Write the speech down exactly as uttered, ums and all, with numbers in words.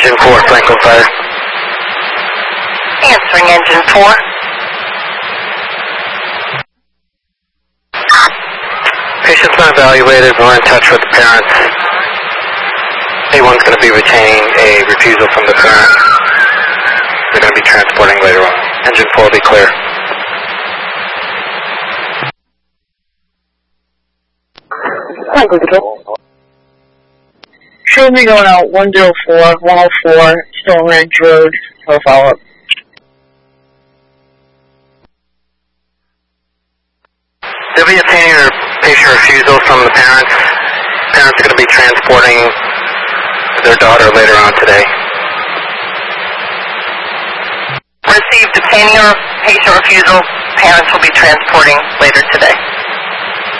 Engine four, Franklin Fire. Answering engine four. Patient's been evaluated. We're in touch with the parents. A one's going to be retaining a refusal from the parent. They're going to be transporting later on. Engine four will be clear. Franklin Control. Show me going out one oh four, one oh four, Stone Range Road, no follow-up. They'll be obtaining a patient refusal from the parents. Parents are going to be transporting their daughter later on today. Received obtaining a patient refusal. Parents will be transporting later today.